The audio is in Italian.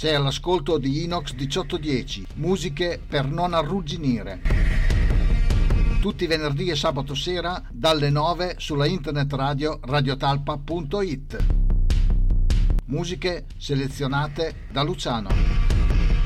Sei all'ascolto di Inox 1810, musiche per non arrugginire. Tutti i venerdì e sabato sera dalle 9 sulla internet radio radiotalpa.it. Musiche selezionate da Luciano.